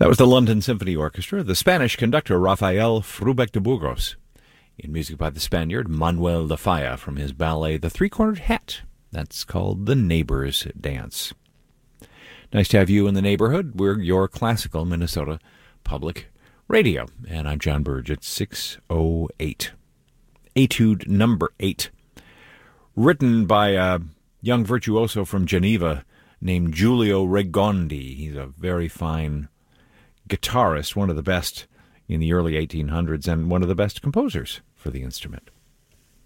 That was the London Symphony Orchestra, the Spanish conductor Rafael Frubec de Burgos, in music by the Spaniard Manuel de Falla from his ballet The Three-Cornered Hat. That's called The Neighbor's Dance. Nice to have you in the neighborhood. We're your classical Minnesota Public Radio, and I'm John Burge at 6:08. Etude number 8, written by a young virtuoso from Geneva named Giulio Regondi. He's a very fine guitarist, one of the best in the early 1800s, and one of the best composers for the instrument.